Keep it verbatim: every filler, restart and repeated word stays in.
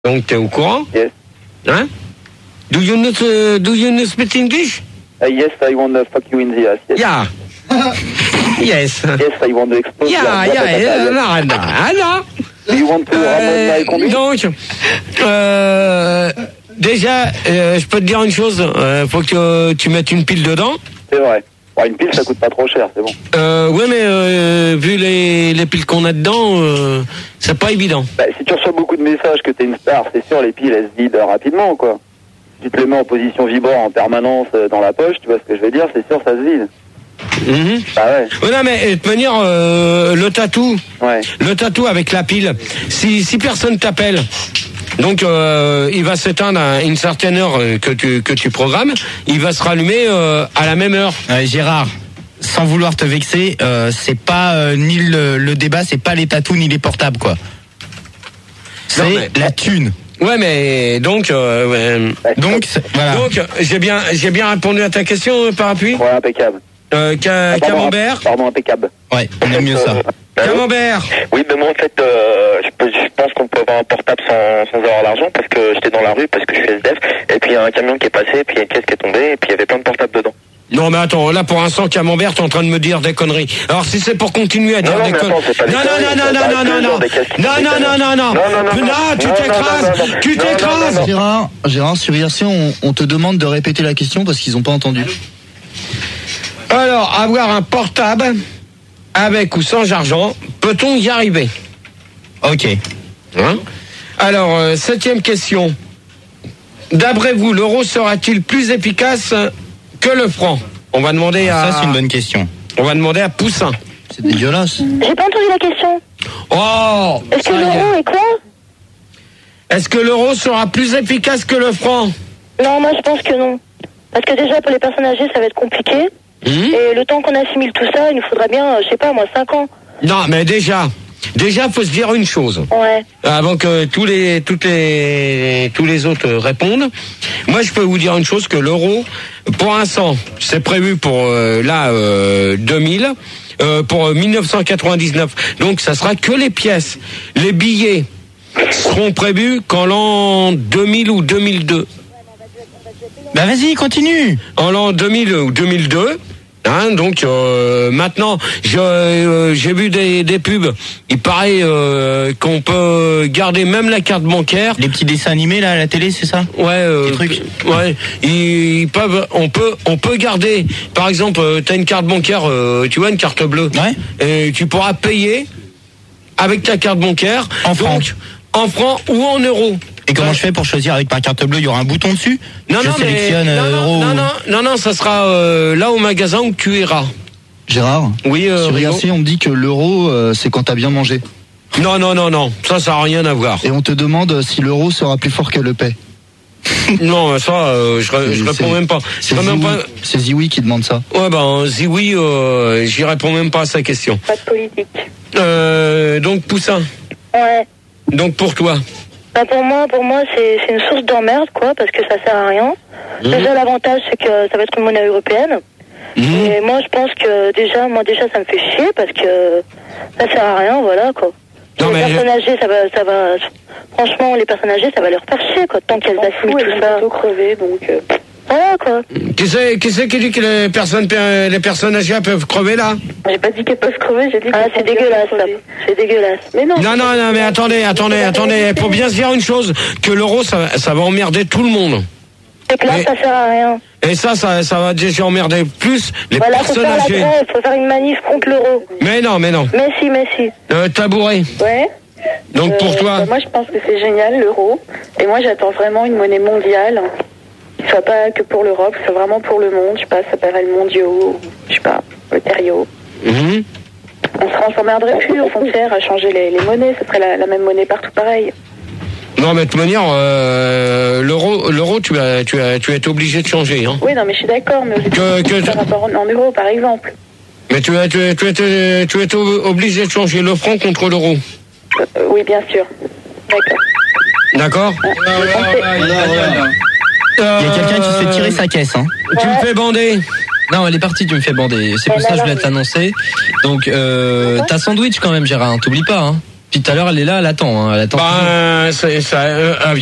Donc, t'es au courant? Yes. Hein? Do you know, uh, do you know speak English? Uh, yes, I want to fuck you in the ass. Yes. Yeah. Yes. Yes, I want to expose. Yeah, your- yeah, yeah, non, non, ah, non. Do you want to Euh, uh, conduire? donc, euh, déjà, euh, je peux te dire une chose, euh, faut que tu, tu mettes une pile dedans. C'est vrai. Bon, une pile, ça coûte pas trop cher, c'est bon. Euh, ouais, mais euh, vu les, les piles qu'on a dedans, euh, c'est pas évident. Bah, si tu reçois beaucoup de messages que t'es une star, c'est sûr, les piles, elles se vident rapidement, quoi. Si tu te les mets en position vibrant en permanence euh, dans la poche, tu vois ce que je veux dire, c'est sûr, ça se vide. Mhm. Bah ouais. Ouais, non, mais de toute manière, euh, le tatou, Ouais. le tatou avec la pile, si, si personne t'appelle, donc euh, il va s'éteindre à une certaine heure euh, que tu, que tu programmes, il va se rallumer euh, à la même heure. Ouais, Gérard, sans vouloir te vexer, euh, c'est pas euh, ni le, le débat, c'est pas les tatous ni les portables, quoi. C'est Non, mais- la thune. Ouais, mais donc, euh, ouais. Donc, c'est- voilà. donc j'ai bien, j'ai bien répondu à ta question, euh, Parapluie. Ouais, impeccable. Euh, Ca- Ah, pardon, Camembert. Pardon, impeccable. Ouais, on aime mieux ça. Camembert. Oui, mais moi en fait, euh, je, peux- je pense qu'on peut avoir un portable sans, sans avoir l'argent parce que j'étais dans la rue, parce que je suis S D F, et puis il y a un camion qui est passé, et puis il y a une caisse qui est tombée, et puis il y avait plein de portables dedans. Non, mais attends, là, pour l'instant, Camembert, t'es en train de me dire des conneries. Alors, si c'est pour continuer à dire Non, non, des mais conneries. attends, c'est pas des Non, non, conneries, non, ça non, arrive non, tous non, les non. jours, des casques qui Non, se non, non, non, non. Non, non, non, Non, tu non, t'écrases. non, non, non, Tu non, non, t'écrases. non, non. Gérard, Gérard, sur I R C, on, on te demande de répéter la question parce qu'ils n'ont pas entendu. Alors, avoir un portable, avec ou sans argent, peut-on y arriver? Ok. Hein? Alors, euh, septième question. D'après vous, l'euro sera-t-il plus efficace que le franc? On va demander à. Ça, c'est une bonne question. On va demander à Poussin. C'est dégueulasse. J'ai pas entendu la question. Oh. Est-ce que ça y est. l'euro est quoi? Est-ce que l'euro sera plus efficace que le franc? Non, moi je pense que non. Parce que déjà pour les personnes âgées ça va être compliqué. Hmm? Et le temps qu'on assimile tout ça, il nous faudra bien, euh, je sais pas moi, cinq ans. Non, mais déjà, déjà, faut se dire une chose. Ouais. Avant que tous les, toutes les, tous les autres répondent. Moi, je peux vous dire une chose, que l'euro, pour l'instant, c'est prévu pour, euh, là, euh, deux mille, euh, pour mille neuf cent quatre-vingt-dix-neuf. Donc, ça sera que les pièces. Les billets seront prévus qu'en l'an deux mille ou deux mille deux. Bah vas-y, continue. En l'an deux mille ou deux mille deux. Hein, donc euh, maintenant, je, euh, j'ai vu des, des pubs. Il paraît euh, qu'on peut garder même la carte bancaire. Les petits dessins animés là à la télé, c'est ça? Ouais, euh, Des trucs. ouais. Ils, ils peuvent, on peut, on peut garder. Par exemple, euh, t'as une carte bancaire, euh, tu vois, une carte bleue. Ouais. Et tu pourras payer avec ta carte bancaire. En francs. Donc, en francs ou en euros. Et comment Ouais. je fais pour choisir avec ma carte bleue? Il y aura un bouton dessus? Non, je non, mais sélectionne non, euh, non, euro. non, non, non, non, ça sera euh, là au magasin où tu iras. Gérard, Oui, euh, sur I R Rigo. C, on me dit que l'euro, euh, c'est quand t'as bien mangé. Non, non, non, non, ça, ça n'a rien à voir. Et on te demande si l'euro sera plus fort que le paix. Non, ça, euh, je, je C'est- réponds même pas. Je C'est réponds même Zioui, pas. c'est Zioui qui demande ça. Ouais, ben, si oui, euh, j'y réponds même pas à sa question. Pas de politique. Euh, donc, Poussin, Ouais. donc pour toi. Bah pour moi, pour moi, c'est c'est une source d'emmerde, quoi, parce que ça sert à rien. Mhm. Déjà, l'avantage, c'est que ça va être une monnaie européenne. Mhm. Et moi, je pense que déjà, moi, déjà, ça me fait chier parce que ça sert à rien, voilà, quoi. Non, les mais- personnes âgées, ça va, ça va, franchement, les personnes âgées, ça va leur faire chier, quoi, tant qu'elles assimilent tout ça. crever, donc, euh, voilà, quoi. Qui c'est, qui c'est qui dit que les personnes, les personnes âgées peuvent crever là? J'ai pas dit qu'elles peuvent crever, j'ai dit ah, c'est dégueulasse, ça. C'est dégueulasse. Mais non. Non, non, non, mais attendez, attendez, attendez. Faut bien se dire une chose, que l'euro, ça, ça va emmerder tout le monde. C'est que là, Mais- ça sert à rien. Et ça, ça, ça va déjà emmerder plus les Voilà, faut personnes faire la âgées. grève, faut faire une manif contre l'euro. Mais non, mais non. Mais si, mais si. Euh, tabouret. Ouais. Donc pour Euh, toi. bah, moi, je pense que c'est génial, l'euro. Et moi, j'attends vraiment une monnaie mondiale. Qui soit pas que pour l'Europe, qui soit vraiment pour le monde. Je sais pas, ça s'appellerait le mondiaux, je sais pas, le terrio. Mhm. On se on s'emmerderait plus aux frontières à changer les, les monnaies. Ce serait la, la même monnaie partout pareil. Non, mais de toute manière, euh, l'euro, l'euro, tu as, tu as, tu es obligé de changer, hein. Oui, non, mais je suis d'accord. Mais Que- que- par rapport en, en euros, par exemple. Mais tu es, tu es, tu es, tu es obligé de changer le franc contre l'euro. Euh, oui, bien sûr. D'accord. D'accord? Il y a quelqu'un qui se fait tirer sa caisse, hein. Tu me fais bander. Non, elle est partie, tu me fais bander. C'est pour ça que je voulais te l'annoncer. Donc, euh, t'as sandwich quand même, Gérard, hein, t'oublies pas, hein. Puis tout à l'heure, elle est là, elle attend. Hein, elle attend. Bah, c'est ça. Euh, un